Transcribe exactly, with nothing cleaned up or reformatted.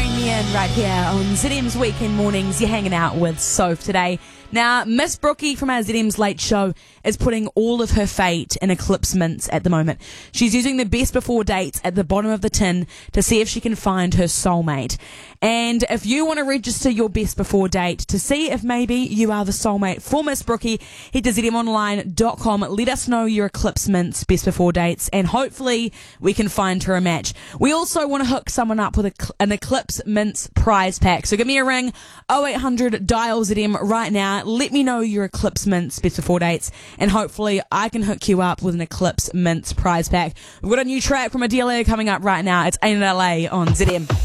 Bring Me In right here on Z M's Weekend Mornings. You're hanging out with Soph today. Now, Miss Brookie from our Z M's Late Show is putting all of her fate in Eclipse mints at the moment. She's using the best before dates at the bottom of the tin to see if she can find her soulmate. And if you want to register your best before date to see if maybe you are the soulmate for Miss Brookie, head to z m online dot com. Let us know your Eclipse mints best before dates, and hopefully we can find her a match. We also want to hook someone up with a, an Eclipse mints prize pack. So give me a ring, oh eight hundred dial Z M right now. Let me know your Eclipse mints best before dates, and hopefully I can hook you up with an Eclipse mints prize pack. We've got a new track from Adelia coming up right now. It's Ain't It L A on Z M.